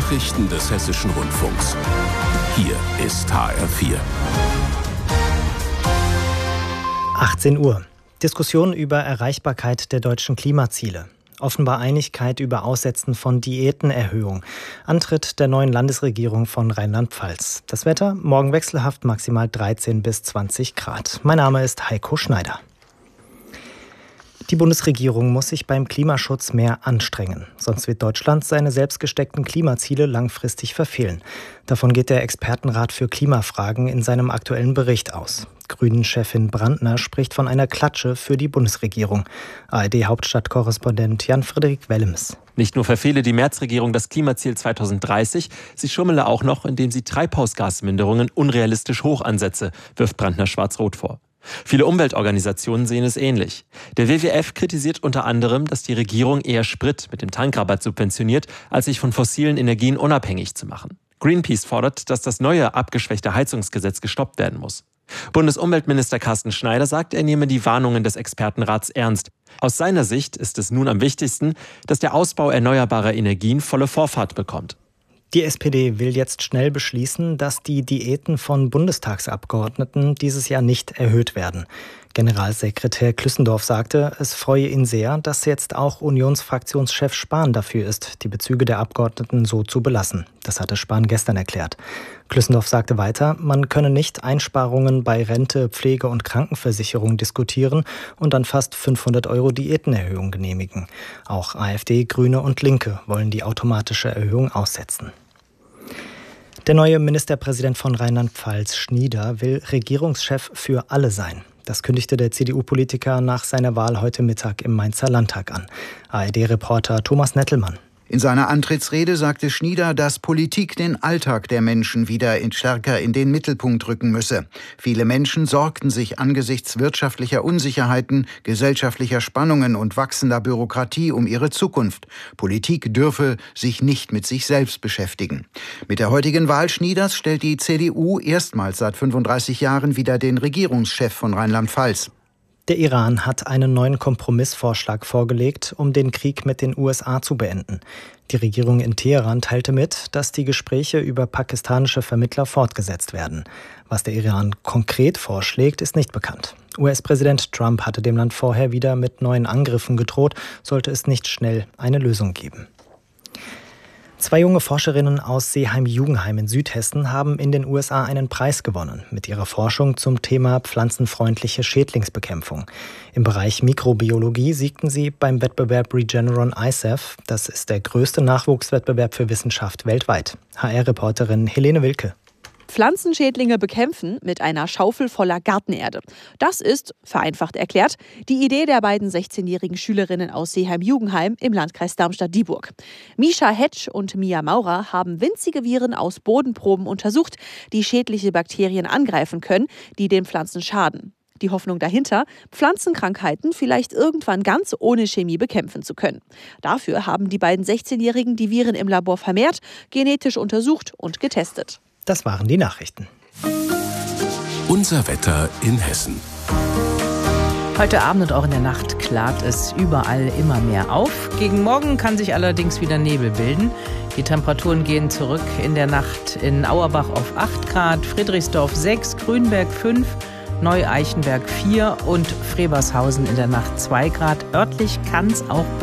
Nachrichten des Hessischen Rundfunks. Hier ist HR4. 18 Uhr. Diskussion über Erreichbarkeit der deutschen Klimaziele. Offenbar Einigkeit über Aussetzen von Diätenerhöhung. Antritt der neuen Landesregierung von Rheinland-Pfalz. Das Wetter, morgen wechselhaft, maximal 13 bis 20 Grad. Mein Name ist Heiko Schneider. Die Bundesregierung muss sich beim Klimaschutz mehr anstrengen. Sonst wird Deutschland seine selbst gesteckten Klimaziele langfristig verfehlen. Davon geht der Expertenrat für Klimafragen in seinem aktuellen Bericht aus. Grünen-Chefin Brandner spricht von einer Klatsche für die Bundesregierung. ARD-Hauptstadtkorrespondent Jan-Frederik Wellems. Nicht nur verfehle die Merz-Regierung das Klimaziel 2030, sie schummele auch noch, indem sie Treibhausgasminderungen unrealistisch hoch ansetze, wirft Brandner schwarz-rot vor. Viele Umweltorganisationen sehen es ähnlich. Der WWF kritisiert unter anderem, dass die Regierung eher Sprit mit dem Tankrabatt subventioniert, als sich von fossilen Energien unabhängig zu machen. Greenpeace fordert, dass das neue abgeschwächte Heizungsgesetz gestoppt werden muss. Bundesumweltminister Carsten Schneider sagt, er nehme die Warnungen des Expertenrats ernst. Aus seiner Sicht ist es nun am wichtigsten, dass der Ausbau erneuerbarer Energien volle Vorfahrt bekommt. Die SPD will jetzt schnell beschließen, dass die Diäten von Bundestagsabgeordneten dieses Jahr nicht erhöht werden. Generalsekretär Klüssendorf sagte, es freue ihn sehr, dass jetzt auch Unionsfraktionschef Spahn dafür ist, die Bezüge der Abgeordneten so zu belassen. Das hatte Spahn gestern erklärt. Klüssendorf sagte weiter, man könne nicht Einsparungen bei Rente, Pflege und Krankenversicherung diskutieren und dann fast 500 € Diätenerhöhung genehmigen. Auch AfD, Grüne und Linke wollen die automatische Erhöhung aussetzen. Der neue Ministerpräsident von Rheinland-Pfalz, Schnieder, will Regierungschef für alle sein. Das kündigte der CDU-Politiker nach seiner Wahl heute Mittag im Mainzer Landtag an. ARD-Reporter Thomas Nettelmann. In seiner Antrittsrede sagte Schnieder, dass Politik den Alltag der Menschen wieder stärker in den Mittelpunkt rücken müsse. Viele Menschen sorgten sich angesichts wirtschaftlicher Unsicherheiten, gesellschaftlicher Spannungen und wachsender Bürokratie um ihre Zukunft. Politik dürfe sich nicht mit sich selbst beschäftigen. Mit der heutigen Wahl Schnieders stellt die CDU erstmals seit 35 Jahren wieder den Regierungschef von Rheinland-Pfalz. Der Iran hat einen neuen Kompromissvorschlag vorgelegt, um den Krieg mit den USA zu beenden. Die Regierung in Teheran teilte mit, dass die Gespräche über pakistanische Vermittler fortgesetzt werden. Was der Iran konkret vorschlägt, ist nicht bekannt. US-Präsident Trump hatte dem Land vorher wieder mit neuen Angriffen gedroht, sollte es nicht schnell eine Lösung geben. 2 junge Forscherinnen aus Seeheim-Jugenheim in Südhessen haben in den USA einen Preis gewonnen mit ihrer Forschung zum Thema pflanzenfreundliche Schädlingsbekämpfung. Im Bereich Mikrobiologie siegten sie beim Wettbewerb Regeneron ISAF. Das ist der größte Nachwuchswettbewerb für Wissenschaft weltweit. HR-Reporterin Helene Wilke. Pflanzenschädlinge bekämpfen mit einer Schaufel voller Gartenerde. Das ist, vereinfacht erklärt, die Idee der beiden 16-jährigen Schülerinnen aus Seeheim-Jugenheim im Landkreis Darmstadt-Dieburg. Misha Hetsch und Mia Maurer haben winzige Viren aus Bodenproben untersucht, die schädliche Bakterien angreifen können, die den Pflanzen schaden. Die Hoffnung dahinter, Pflanzenkrankheiten vielleicht irgendwann ganz ohne Chemie bekämpfen zu können. Dafür haben die beiden 16-Jährigen die Viren im Labor vermehrt, genetisch untersucht und getestet. Das waren die Nachrichten. Unser Wetter in Hessen. Heute Abend und auch in der Nacht klart es überall immer mehr auf. Gegen Morgen kann sich allerdings wieder Nebel bilden. Die Temperaturen gehen zurück in der Nacht in Auerbach auf 8 Grad, Friedrichsdorf 6, Grünberg 5, Neu-Eichenberg 4 und Frebershausen in der Nacht 2 Grad. Örtlich kann es auch